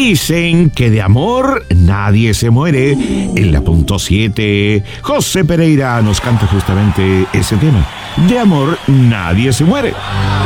Dicen que de amor nadie se muere. En la punto 7, José Pereira nos canta justamente ese tema. De amor nadie se muere.